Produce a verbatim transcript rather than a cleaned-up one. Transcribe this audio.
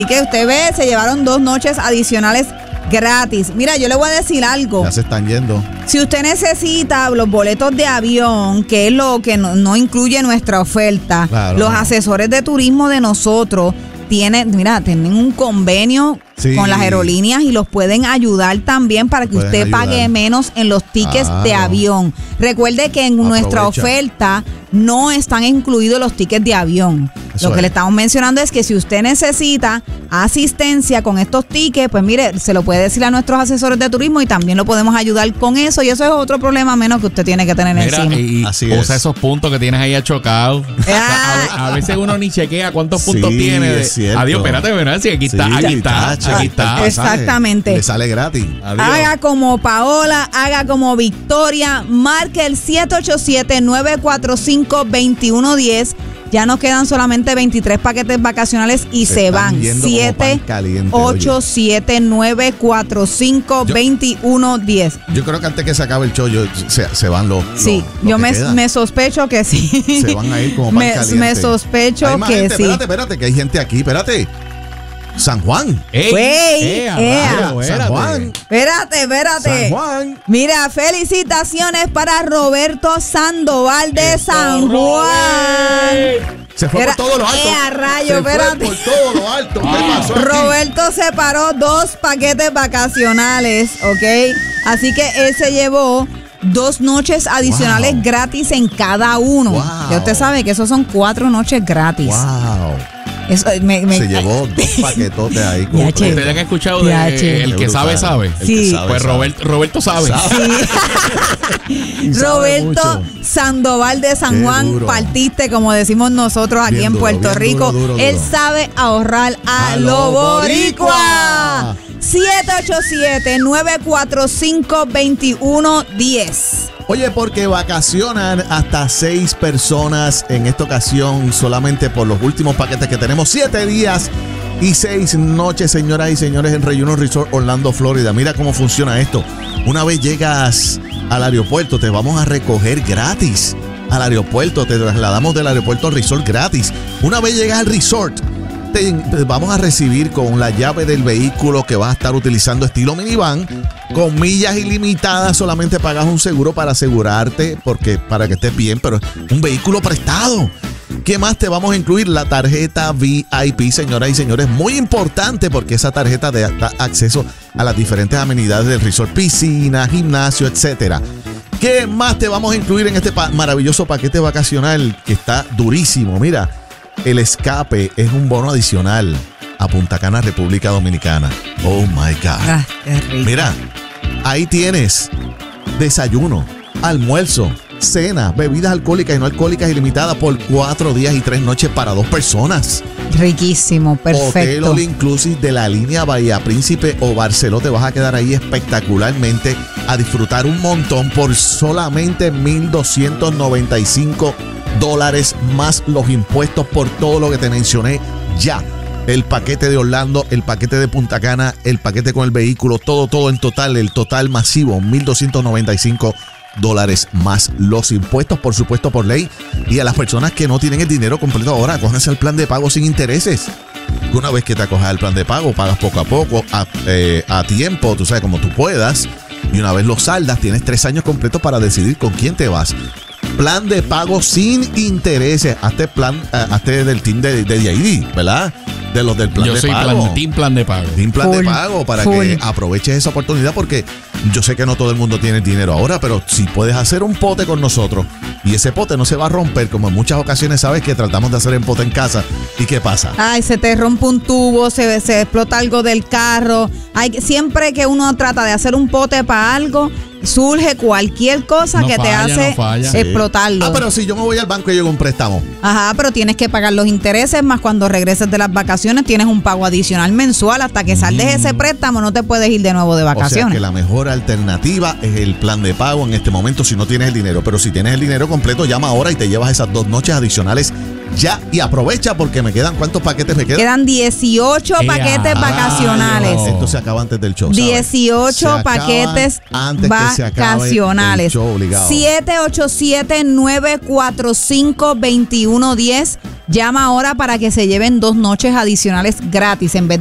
Y que usted ve, se llevaron dos noches adicionales gratis. Mira, yo le voy a decir algo. Ya se están yendo. Si usted necesita los boletos de avión, que es lo que no, no incluye nuestra oferta, claro, los no. asesores de turismo de nosotros tienen, mira, tienen un convenio sí. con las aerolíneas y los pueden ayudar también para que usted ayudar. pague menos en los tickets claro. de avión. Recuerde que en Aprovecha. nuestra oferta no están incluidos los tickets de avión. Eso Lo que es. le estamos mencionando es que si usted necesita asistencia con estos tickets, pues mire, se lo puede decir a nuestros asesores de turismo y también lo podemos ayudar con eso. Y eso es otro problema menos que usted tiene que tener Mira, encima. Y Así usa es. esos puntos que tienes ahí achocados. Ah. A, a veces uno ni chequea cuántos puntos sí, tiene. Es cierto. Adiós, espérate, ¿verdad? Sí, aquí está, sí, aquí está, cacha, aquí está. Exactamente. Le sale gratis. Adiós. Haga como Paola, haga como Victoria, marque el siete ocho siete, nueve cuatro cinco, dos uno uno cero. Ya nos quedan solamente veintitrés paquetes vacacionales y se, se van. siete ocho siete, nueve cuatro cinco, dos uno uno cero. Yo creo que antes que se acabe el show yo, se, se van los. Sí, los, yo los me, me sospecho que sí. Se van a ir como pan me, caliente. Me sospecho hay más que gente, sí. Espérate, espérate, que hay gente aquí. Espérate. San Juan. ¡Ey! ¡Ey! Ea, San Juan. Espérate, espérate. San Juan. Mira, felicitaciones para Roberto Sandoval de Eso, San Juan. Se fue Era, por todos los altos. ¡Eh, a rayo, se espérate! fue por todos los altos. ¿Qué pasó aquí? Roberto separó dos paquetes vacacionales, ¿ok? Así que él se llevó dos noches adicionales wow. gratis en cada uno. Wow. Ya usted sabe que esos son cuatro noches gratis. ¡Wow! Eso, me, me, se llevó dos paquetotes ahí. Ustedes han escuchado de eh, el que sabe, sabe. El sí. que sabe, pues sabe. Roberto, Roberto sabe. sabe. Sí. Roberto Sandoval de San Qué Juan, duro. partiste, como decimos nosotros aquí bien en Puerto duro, Rico. Duro, duro, Él duro. sabe ahorrar a, a lo boricua. siete ocho siete, nueve cuatro cinco, dos uno uno cero. Oye, porque vacacionan hasta seis personas en esta ocasión solamente por los últimos paquetes que tenemos. Siete días y seis noches, señoras y señores, en Reunion Resort Orlando, Florida. Mira cómo funciona esto. Una vez llegas al aeropuerto, te vamos a recoger gratis. Al aeropuerto, te trasladamos del aeropuerto al resort gratis. Una vez llegas al resort, te, te vamos a recibir con la llave del vehículo que vas a estar utilizando estilo minivan, con millas ilimitadas. Solamente pagas un seguro para asegurarte, porque para que estés bien, pero un vehículo prestado. ¿Qué más te vamos a incluir? La tarjeta V I P, señoras y señores, muy importante porque esa tarjeta te da acceso a las diferentes amenidades del resort, piscina, gimnasio, etcétera. ¿Qué más te vamos a incluir en este pa- maravilloso paquete vacacional que está durísimo? Mira, el escape es un bono adicional a Punta Cana, República Dominicana. Oh my God. Ah, qué rico. Mira, ahí tienes desayuno, almuerzo, cena, bebidas alcohólicas y no alcohólicas ilimitadas por cuatro días y tres noches para dos personas. Riquísimo, perfecto. Hotel All Inclusive de la línea Bahía Príncipe o Barceló. Te vas a quedar ahí espectacularmente a disfrutar un montón por solamente mil doscientos noventa y cinco dólares más los impuestos por todo lo que te mencioné ya. El paquete de Orlando, el paquete de Punta Cana, el paquete con el vehículo, todo, todo en total, el total masivo, mil doscientos noventa y cinco dólares más los impuestos, por supuesto, por ley. Y a las personas que no tienen el dinero completo ahora, cójanse el plan de pago sin intereses. Una vez que te acojas al plan de pago, pagas poco a poco, a, eh, a tiempo, tú sabes, como tú puedas. Y una vez lo saldas, tienes tres años completos para decidir con quién te vas. Plan de pago sin intereses. Hazte plan, uh, hazte del team de, de D I D, ¿verdad? De los del plan yo de soy pago. Plan, team plan de pago. Team plan full, de pago para full. que aproveches esa oportunidad, porque yo sé que no todo el mundo tiene dinero ahora, pero si puedes hacer un pote con nosotros y ese pote no se va a romper, como en muchas ocasiones sabes que tratamos de hacer el pote en casa. ¿Y qué pasa? Ay, se te rompe un tubo, se, se explota algo del carro. Hay, siempre que uno trata de hacer un pote para algo, surge cualquier cosa no que falla, te hace no falla. explotarlo. Ah, pero si yo me voy al banco y llego un préstamo. Ajá, pero tienes que pagar los intereses, más cuando regreses de las vacaciones tienes un pago adicional mensual. Hasta que saldes mm. ese préstamo no te puedes ir de nuevo de vacaciones. O sea que la mejor alternativa es el plan de pago en este momento si no tienes el dinero. Pero si tienes el dinero completo, llama ahora y te llevas esas dos noches adicionales ya. Y aprovecha porque me quedan, ¿cuántos paquetes me quedan? Quedan dieciocho ¡Ea! paquetes vacacionales. Ay, esto se acaba antes del show, ¿sabes? dieciocho paquetes antes que se acabe vacacionales. el show, obligado. siete ocho siete, nueve cuatro cinco, dos uno uno cero. Llama ahora para que se lleven dos noches adicionales gratis en vez